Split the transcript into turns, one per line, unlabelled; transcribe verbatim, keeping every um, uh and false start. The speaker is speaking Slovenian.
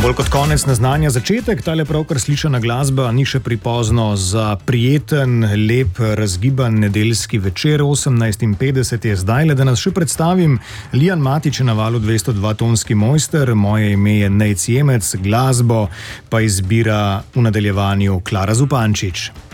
Bolj kot konec naznanja začetek, tale pravkar slišana glasba ni še pripozno za prijeten, lep, razgiban nedeljski večer. osemnajst in petdeset je zdaj, da nas še predstavim. Lijan Matić je na valu dvesto dva tonski mojster, moje ime je Nejc Jemec, glasbo pa izbira v nadaljevanju Klara Zupančič.